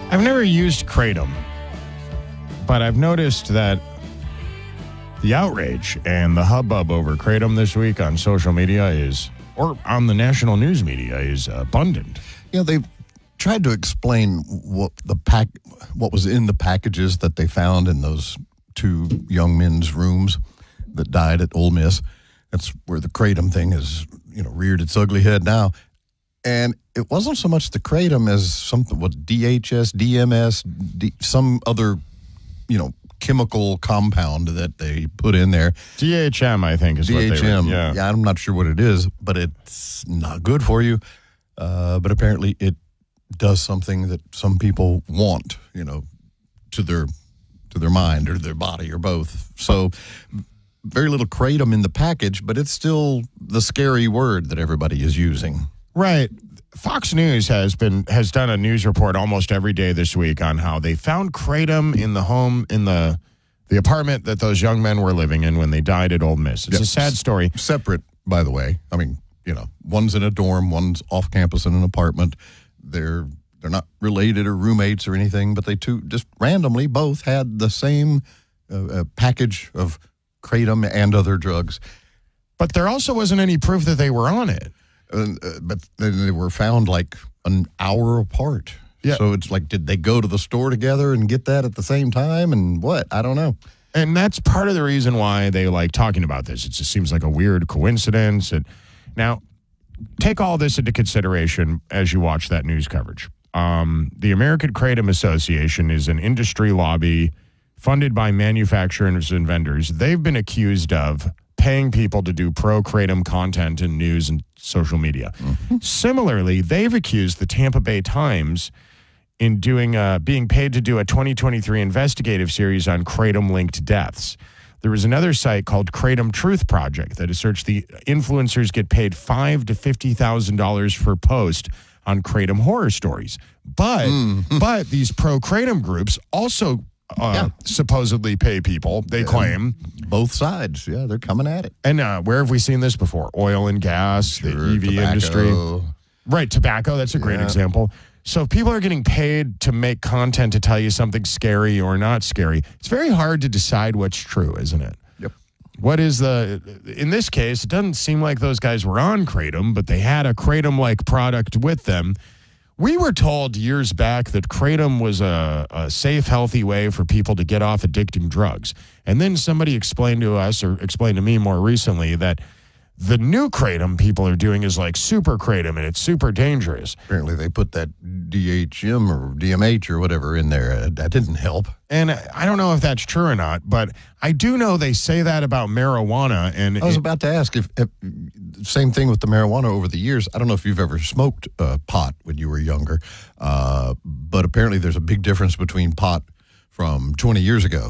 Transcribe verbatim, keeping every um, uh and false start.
I've never used Kratom, but I've noticed that the outrage and the hubbub over Kratom this week on social media is, or on the national news media, is abundant. You know, they've tried to explain what the pack, what was in the packages that they found in those two young men's rooms that died at Ole Miss. That's where the Kratom thing has, you know, reared its ugly head now. And it wasn't so much the Kratom as something with D H S, D M S, D, some other, you know, chemical compound that they put in there. D H M, I think, is D H M, what they were. Yeah. yeah, I'm not sure what it is, but it's not good for you. Uh, but apparently it does something that some people want, you know, to their to their mind or their body or both. So very little Kratom in the package, but it's still the scary word that everybody is using. Right. Fox News has been has done a news report almost every day this week on how they found Kratom in the home in the the apartment that those young men were living in when they died at Ole Miss. It's Yep. a sad story. Separate, by the way. I mean, you know, one's in a dorm, one's off campus in an apartment. They're they're not related or roommates or anything, but they two just randomly both had the same uh, uh, package of Kratom and other drugs. But there also wasn't any proof that they were on it. Uh, uh, but then they were found like an hour apart. Yeah. So it's like, did they go to the store together and get that at the same time? And what? I don't know. And that's part of the reason why they like talking about this. It just seems like a weird coincidence. And now, take all this into consideration as you watch that news coverage. Um, the American Kratom Association is an industry lobby funded by manufacturers and vendors. They've been accused of paying people to do pro-Kratom content in news and social media. Mm-hmm. Similarly, they've accused the Tampa Bay Times in doing uh, being paid to do a twenty twenty-three investigative series on Kratom-linked deaths. There was another site called Kratom Truth Project that asserts the influencers get paid five to fifty thousand dollars per post on Kratom horror stories. But mm. but these pro-Kratom groups also uh, yeah. supposedly pay people. They yeah. claim both sides. Yeah, they're coming at it. And uh, where have we seen this before? Oil and gas, sure, the E V tobacco. industry, right? Tobacco. That's a great yeah. example. So if people are getting paid to make content to tell you something scary or not scary, it's very hard to decide what's true, isn't it? Yep. What is the, in this case, it doesn't seem like those guys were on Kratom, but they had a Kratom-like product with them. We were told years back that Kratom was a, a safe, healthy way for people to get off addicting drugs. And then somebody explained to us, or explained to me more recently, that the new Kratom people are doing is like super Kratom, and it's super dangerous. Apparently they put that D H M or D M H or whatever in there. That didn't help. And I don't know if that's true or not, but I do know they say that about marijuana. And I was it, about to ask if, if same thing with the marijuana over the years. I don't know if you've ever smoked uh, pot when you were younger, uh, but apparently there's a big difference between pot from twenty years ago